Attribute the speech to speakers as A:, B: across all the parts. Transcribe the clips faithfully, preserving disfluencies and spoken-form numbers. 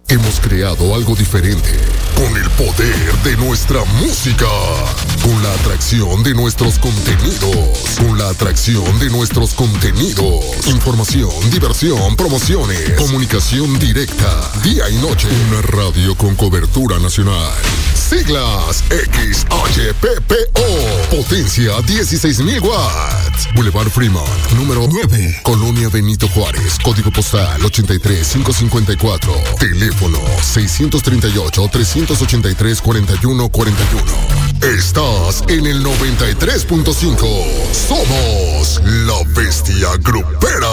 A: Hemos creado algo diferente, con el poder de nuestra música, con la atracción de nuestros contenidos, con la atracción de nuestros contenidos, información, diversión, promociones, comunicación directa, día y noche, una radio con cobertura nacional. Siglas X H P P O, potencia dieciséis mil watts. Boulevard Fremont, número nueve, Colonia Benito Juárez, código postal ochenta y tres mil quinientos cincuenta y cuatro, teléfono seiscientos treinta y ocho, trescientos ochenta y tres, cuarenta y uno cuarenta y uno. Estás en el noventa y tres punto cinco. Somos la bestia grupera.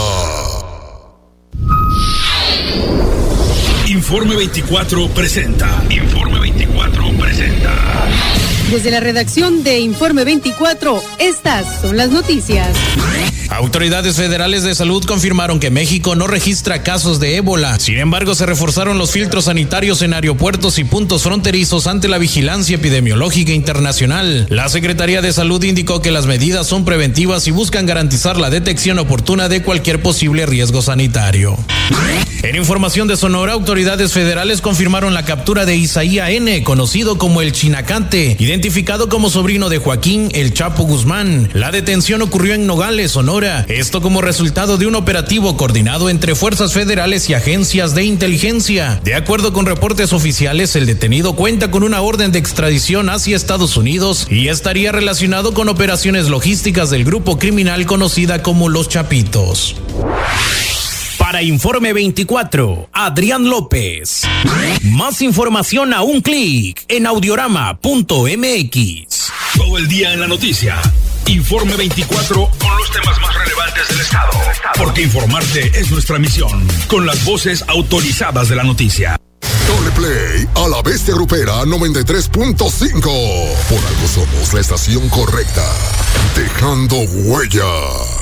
B: Informe veinticuatro presenta. Informe veinticuatro presenta.
C: Desde la redacción de Informe veinticuatro, estas son las noticias.
D: Autoridades federales de salud confirmaron que México no registra casos de ébola. Sin embargo, se reforzaron los filtros sanitarios en aeropuertos y puntos fronterizos ante la vigilancia epidemiológica internacional. La Secretaría de Salud indicó que las medidas son preventivas y buscan garantizar la detección oportuna de cualquier posible riesgo sanitario. En información de Sonora, autoridades federales confirmaron la captura de Isaía N., conocido como el Chinacante, identificado como sobrino de Joaquín El Chapo Guzmán. La detención ocurrió en Nogales, Sonora. Esto como resultado de un operativo coordinado entre fuerzas federales y agencias de inteligencia. De acuerdo con reportes oficiales, el detenido cuenta con una orden de extradición hacia Estados Unidos y estaría relacionado con operaciones logísticas del grupo criminal conocida como Los Chapitos. Para Informe veinticuatro, Adrián López. Más información a un clic en audiorama punto m x.
B: Todo el día en la noticia. Informe veinticuatro con los temas más relevantes del estado. Porque informarte es nuestra misión. Con las voces autorizadas de la noticia.
A: Dale play a la bestia grupera noventa y tres punto cinco. Por algo somos la estación correcta. Dejando huella.